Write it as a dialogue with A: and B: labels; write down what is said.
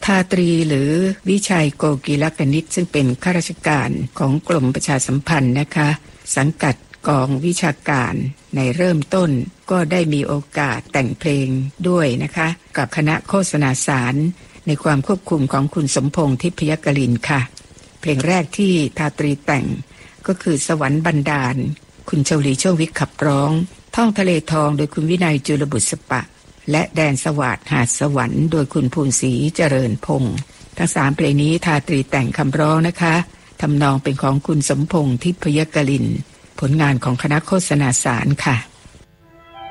A: ทาตรีหรือวิชัยโกกีลกนิษฐ์ซึ่งเป็นข้าราชการของกรมประชาสัมพันธ์นะคะสังกัดกองวิชาการในเริ่มต้นก็ได้มีโอกาสแต่งเพลงด้วยนะคะกับคณะโฆษณาสารในความควบคุมของคุณสมพงษ์ทิพยกลินค่ะเพลงแรกที่ทาตรีแต่งก็คือสวรรค์บันดาลคุณเฉลีโชควิทย์ขับร้องท่องทะเลทองโดยคุณวินัยจุลบุษปะและแดนสวัสดิ์หาดสวรรค์โดยคุณภูนศรีเจริญพงษ์ทั้ง3เพลงนี้ทาตรีแต่งคำร้องนะคะทำนองเป็นของคุณสมพงษ์ทิพยกลินผลงานของคณะโฆษณาสารค่ะ